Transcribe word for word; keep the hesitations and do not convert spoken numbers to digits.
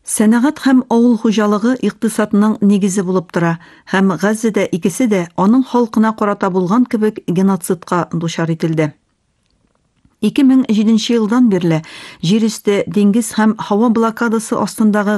Сәнәгать һәм авыл хуҗалыгы икътисадның нигезе булып тора, һәм Газзада икесе дә аның халкына карата булган кебек геноцидка дучар ителде. ике мең җиденче елдан бирле җир өсте, диңгез һәм һава блокадасы астындагы